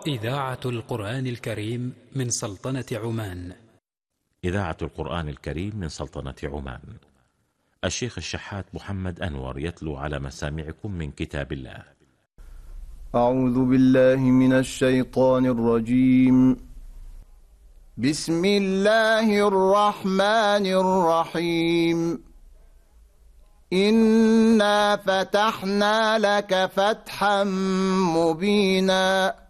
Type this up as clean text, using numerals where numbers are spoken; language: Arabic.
إذاعة القرآن الكريم من سلطنة عمان. إذاعة القرآن الكريم من سلطنة عمان. الشيخ الشحات محمد أنور يتلو على مسامعكم من كتاب الله. أعوذ بالله من الشيطان الرجيم. بسم الله الرحمن الرحيم. إنا فتحنا لك فتحا مبينا